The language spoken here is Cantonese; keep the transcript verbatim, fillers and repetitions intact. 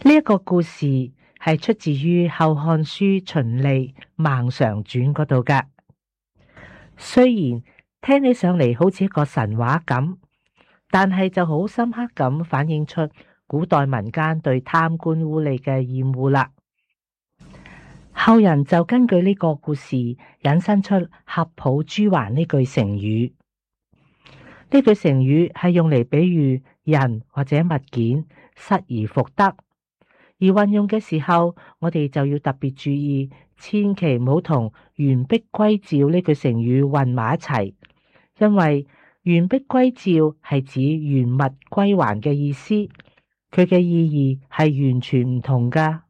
呢一個故事係出自於《後漢書·秦吏·孟嘗傳》嗰度噶。雖然聽起上嚟好似一個神話咁，但係就好深刻咁反映出古代民間對貪官污吏嘅厭惡啦。後人就根據呢個故事引申出合抱珠還呢句成語。呢句成語係用嚟比喻人或者物件失而復得，而運用嘅時候，我哋就要特別注意，千祈唔好同完璧歸趙呢句成語混埋一齊，因為完璧歸趙係指原物歸還嘅意思，佢嘅意義係完全唔同噶。